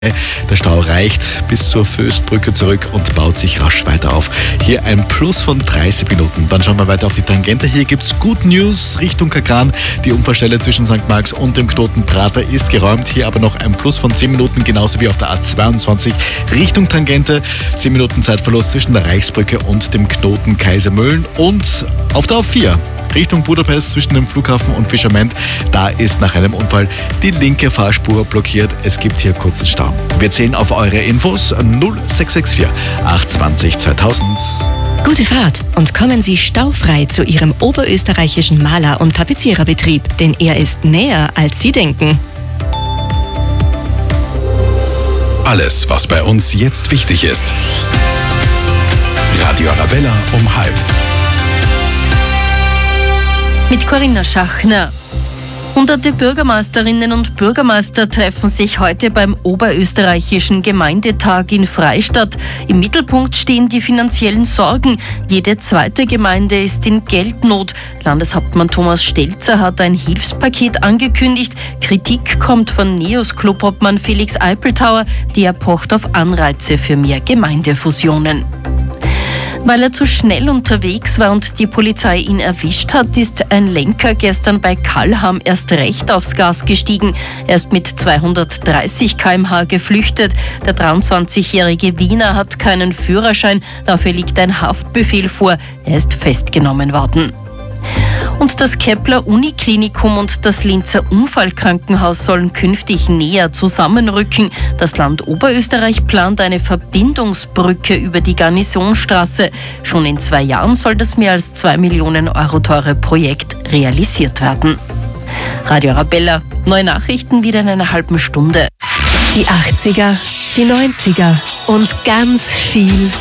Der Stau reicht bis zur Föstbrücke zurück und baut sich rasch weiter auf. Hier ein Plus von 30 Minuten. Dann schauen wir weiter auf die Tangente. Hier gibt's Good News Richtung Kagran. Die Unfallstelle zwischen St. Marx und dem Knoten Prater ist geräumt. Hier aber noch ein Plus von 10 Minuten, genauso wie auf der A22 Richtung Tangente. 10 Minuten Zeitverlust zwischen der Reichsbrücke und dem Knoten Kaisermühlen. Und auf der A4 Richtung Budapest zwischen dem Flughafen und Fischerment. Da ist nach einem Unfall die linke Fahrspur blockiert. Es gibt hier kurzen Stau. Wir zählen auf eure Infos 0664 820 2000. Gute Fahrt und kommen Sie staufrei zu Ihrem oberösterreichischen Maler- und Tapeziererbetrieb, denn er ist näher, als Sie denken. Alles, was bei uns jetzt wichtig ist. Radio Arabella um 12:30. Mit Corinna Schachner. Hunderte Bürgermeisterinnen und Bürgermeister treffen sich heute beim Oberösterreichischen Gemeindetag in Freistadt. Im Mittelpunkt stehen die finanziellen Sorgen. Jede zweite Gemeinde ist in Geldnot. Landeshauptmann Thomas Stelzer hat ein Hilfspaket angekündigt. Kritik kommt von NEOS-Clubobmann Felix Eipeltauer, der pocht auf Anreize für mehr Gemeindefusionen. Weil er zu schnell unterwegs war und die Polizei ihn erwischt hat, ist ein Lenker gestern bei Kallham erst recht aufs Gas gestiegen. Er ist mit 230 km/h geflüchtet. Der 23-jährige Wiener hat keinen Führerschein, dafür liegt ein Haftbefehl vor. Er ist festgenommen worden. Und das Kepler-Uniklinikum und das Linzer Unfallkrankenhaus sollen künftig näher zusammenrücken. Das Land Oberösterreich plant eine Verbindungsbrücke über die Garnisonstraße. Schon in 2 Jahren soll das mehr als 2 Millionen Euro teure Projekt realisiert werden. Radio Arabella, neue Nachrichten wieder in einer halben Stunde. Die 80er, die 90er und ganz viel